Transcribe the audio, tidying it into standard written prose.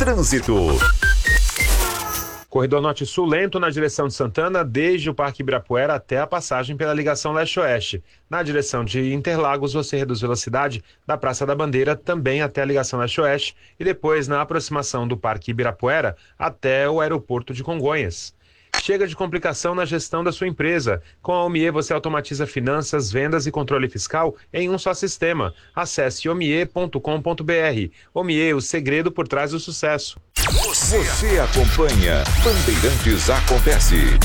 Trânsito. Corredor Norte-Sul lento na direção de Santana, desde o Parque Ibirapuera até a passagem pela ligação leste-oeste. Na direção de Interlagos, você reduz velocidade da Praça da Bandeira também até a ligação leste-oeste e depois na aproximação do Parque Ibirapuera até o aeroporto de Congonhas. Chega de complicação na gestão da sua empresa. Com a Omie você automatiza finanças, vendas e controle fiscal em um só sistema. Acesse omie.com.br. Omie, o segredo por trás do sucesso. Você acompanha Bandeirantes Acontece.